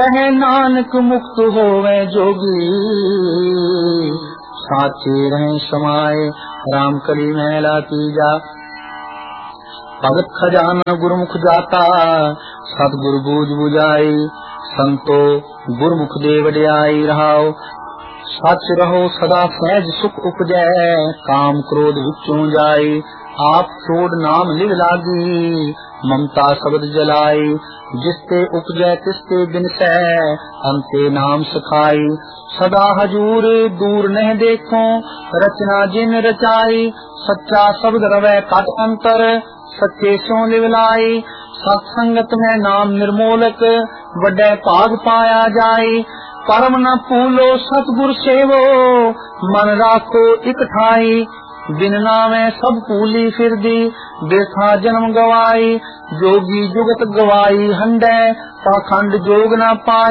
कहे नानक मुक्त होवे जोगी, साचे रहे समाये राम कली महला तीजा। भगत खजाना गुरुमुख जाता, सतगुरु बूझ बुझाई, संतो गुरुमुख दे वड्याई रहाओ। सच रहो सदा सहज सुख उपजै, काम क्रोध विचों जाई, आप छोड़ नाम लिव लागी, ममता शब्द जलाई, जिसते उपजै तिसते बिनसै, अंते नाम सखाई। सदा हजूर दूर नह देखो, रचना जिन रचाई, सच्चा शब्द रवै कट अंतर, सच्चे सो लिव लाई। सत्संगत में नाम निर्मोलक, वड्डे भाग पाया जाई, कर्म न भूलो सतगुर सेवो, मन राखो इक ठाई। बिन नामे सब भूली फिरदी, बेथा जन्म गवाई, जोगी जुगत गवाई हंडै, पाखंड जोग न पाई।